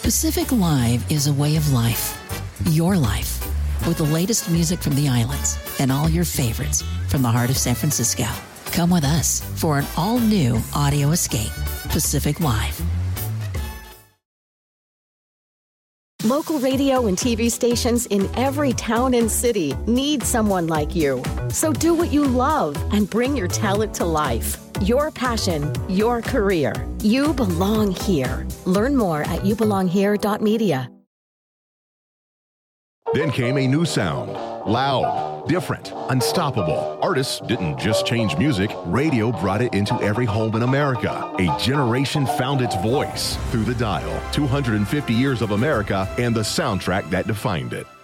Pacific Live is a way of life. Your life. With the latest music from the islands and all your favorites from the heart of San Francisco. Come with us for an all-new audio escape. Pacific Live. Local radio and TV stations in every town and city need someone like you. So do what you love and bring your talent to life. Your passion, your career. You belong here. Learn more at youbelonghere.media. Then came a new sound. Loud, different, unstoppable. Artists didn't just change music, radio brought it into every home in America. A generation found its voice through the dial. 250 years of America and the soundtrack that defined it.